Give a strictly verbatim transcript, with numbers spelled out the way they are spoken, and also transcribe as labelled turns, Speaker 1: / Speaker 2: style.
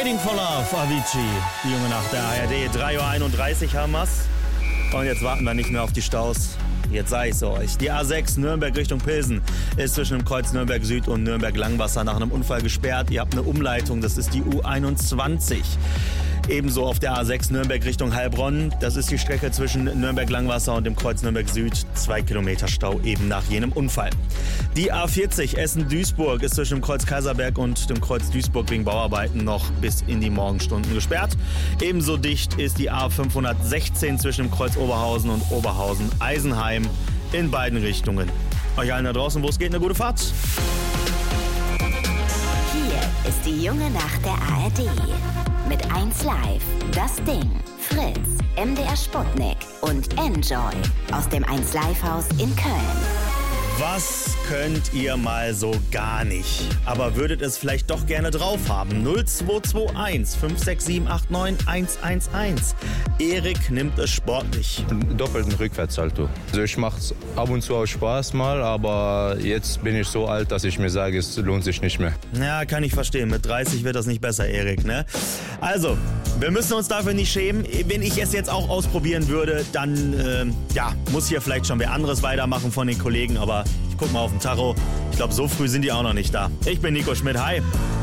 Speaker 1: Waiting for Love, Avicii. Die Junge Nacht der A R D. drei Uhr einunddreißig haben wir's. Und jetzt warten wir nicht mehr auf die Staus. Jetzt sag ich's euch. Die A sechs Nürnberg Richtung Pilsen ist zwischen dem Kreuz Nürnberg Süd und Nürnberg Langwasser nach einem Unfall gesperrt. Ihr habt eine Umleitung, das ist die U einundzwanzig. Ebenso auf der A sechs Nürnberg Richtung Heilbronn. Das ist die Strecke zwischen Nürnberg Langwasser und dem Kreuz Nürnberg Süd. Zwei Kilometer Stau eben nach jenem Unfall. Die A vierzig Essen-Duisburg ist zwischen dem Kreuz Kaiserberg und dem Kreuz Duisburg wegen Bauarbeiten noch bis in die Morgenstunden gesperrt. Ebenso dicht ist die A fünfhundertsechzehn zwischen dem Kreuz Oberhausen und Oberhausen-Eisenheim in beiden Richtungen. Euch allen da draußen, wo es geht, eine gute Fahrt.
Speaker 2: Hier ist die junge Nacht der A R D. Mit eins Live, Das Ding, Fritz, M D R Sputnik und Enjoy aus dem eins Live Haus in Köln.
Speaker 1: Was könnt ihr mal so gar nicht, aber würdet es vielleicht doch gerne drauf haben? null zwei zwei eins fünf sechs sieben acht neun eins eins eins. Erik nimmt es sportlich.
Speaker 3: Einen doppelten Rückwärtssalto. Also ich mache es ab und zu aus Spaß mal, aber jetzt bin ich so alt, dass ich mir sage, es lohnt sich nicht mehr.
Speaker 1: Ja, kann ich verstehen. Mit dreißig wird das nicht besser, Erik, ne? Also, wir müssen uns dafür nicht schämen. Wenn ich es jetzt auch ausprobieren würde, dann äh, ja, muss hier vielleicht schon wer anderes weitermachen von den Kollegen, aber ich guck mal auf den Tacho. Ich glaube, so früh sind die auch noch nicht da. Ich bin Nico Schmidt. Hi.